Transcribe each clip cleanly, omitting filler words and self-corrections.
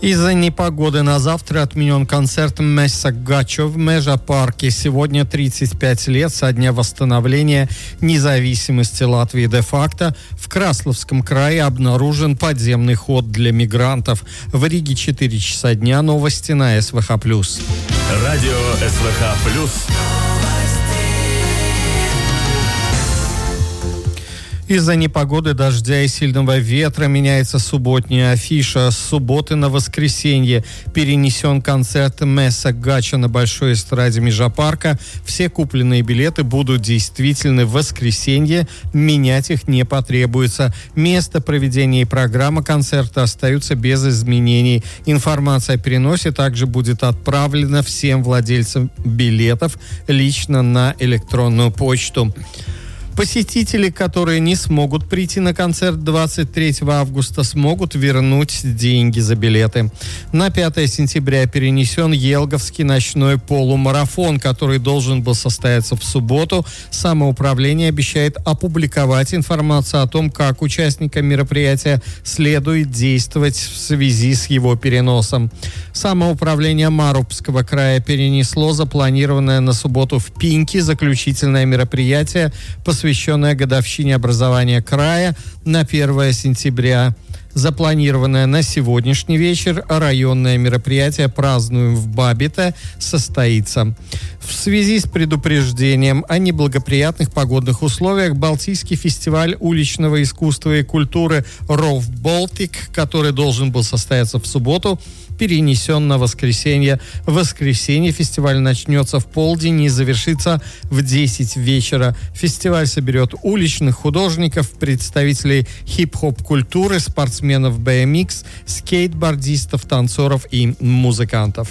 Из-за непогоды на завтра отменен концерт Месса Гачо в Межапарке. Сегодня 35 лет со дня восстановления независимости Латвии де-факто. В Красловском крае обнаружен подземный ход для мигрантов. В Риге 4 часа дня. Новости на СВХ+. Радио СВХ+. Из-за непогоды, дождя и сильного ветра меняется субботняя афиша. С субботы на воскресенье перенесен концерт Месса Гачо на большой эстраде Межапарка. Все купленные билеты будут действительны в воскресенье. Менять их не потребуется. Место проведения и программа концерта остаются без изменений. Информация о переносе также будет отправлена всем владельцам билетов лично на электронную почту. Посетители, которые не смогут прийти на концерт 23 августа, смогут вернуть деньги за билеты. На 5 сентября перенесен Елговский ночной полумарафон, который должен был состояться в субботу. Самоуправление обещает опубликовать информацию о том, как участникам мероприятия следует действовать в связи с его переносом. Самоуправление Марубского края перенесло запланированное на субботу в Пинке заключительное мероприятие, посвященное годовщине образования края, на 1 сентября. Запланированное на сегодняшний вечер районное мероприятие «Празднуем в Бабите» состоится. В связи с предупреждением о неблагоприятных погодных условиях Балтийский фестиваль уличного искусства и культуры «Ров Балтик», который должен был состояться в субботу, перенесен на воскресенье. В воскресенье фестиваль начнется в полдень и завершится в 10 вечера. Фестиваль соберет уличных художников, представителей хип-хоп-культуры, спортсменов BMX, скейтбордистов, танцоров и музыкантов.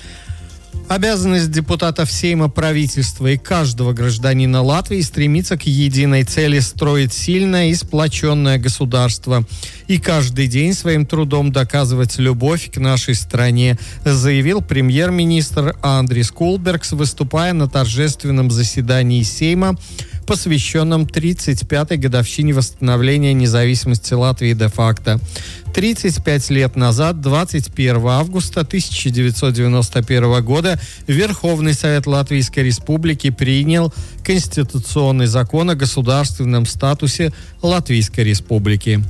Обязанность депутатов Сейма, правительства и каждого гражданина Латвии стремиться к единой цели строить сильное и сплоченное государство и каждый день своим трудом доказывать любовь к нашей стране, заявил премьер-министр Андрис Кулбергс, выступая на торжественном заседании Сейма, посвященном 35-й годовщине восстановления независимости Латвии де-факто. 35 лет назад, 21 августа 1991 года, Верховный Совет Латвийской Республики принял конституционный закон о государственном статусе Латвийской Республики.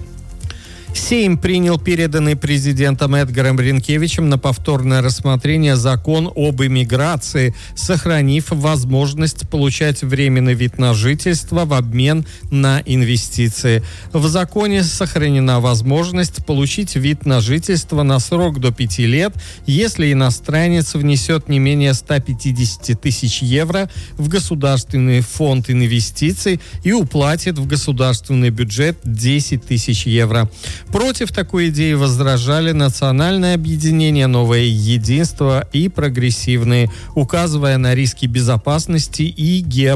Сейм принял переданный президентом Эдгаром Ринкевичем на повторное рассмотрение закон об иммиграции, сохранив возможность получать временный вид на жительство в обмен на инвестиции. В законе сохранена возможность получить вид на жительство на срок до 5 лет, если иностранец внесет не менее 150 тысяч евро в Государственный фонд инвестиций и уплатит в государственный бюджет 10 тысяч евро. Против такой идеи возражали Национальное объединение «Новое единство» и прогрессивные, указывая на риски безопасности и геополитики